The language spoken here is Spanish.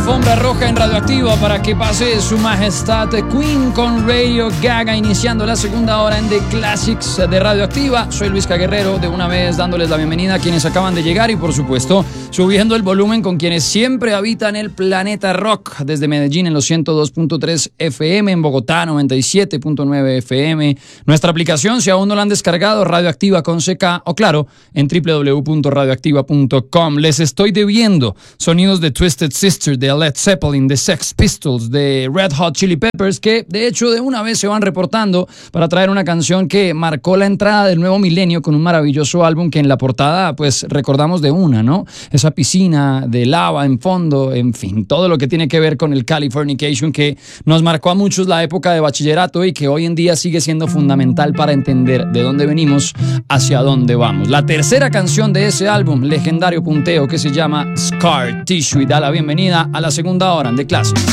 alfombra roja en Radioactiva para que pase su majestad Queen con Radio Gaga, iniciando la segunda hora en The Classics de Radioactiva. Soy Luis Guerrero, de una vez dándoles la bienvenida a quienes acaban de llegar y por supuesto subiendo el volumen con quienes siempre habitan el planeta rock, desde Medellín en los 102.3 FM, en Bogotá 97.9 FM, nuestra aplicación si aún no la han descargado, Radioactiva con CK, o claro, en www.radioactiva.com. Les estoy debiendo sonidos de Twisted Sister, de Led Zeppelin, de Sex Pistols, de Red Hot Chili Peppers, que de hecho de una vez se van reportando para traer una canción que marcó la entrada del nuevo milenio con un maravilloso álbum que en la portada pues recordamos de una, ¿no? Esa piscina de lava en fondo, en fin, todo lo que tiene que ver con el Californication que nos marcó a muchos la época de bachillerato y que hoy en día sigue siendo fundamental para entender de dónde venimos hacia dónde vamos. La tercera canción de ese álbum, legendario punteo, que se llama Scar Tissue, y da la bienvenida a la segunda hora de Classics.